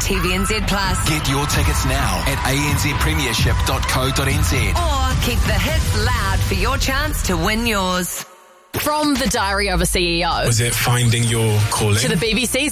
TVNZ Plus. Get your tickets now at anzpremiership.co.nz. Or keep the hits loud for your chance to win yours. From the Diary of a CEO Was it finding your calling? to the BBC's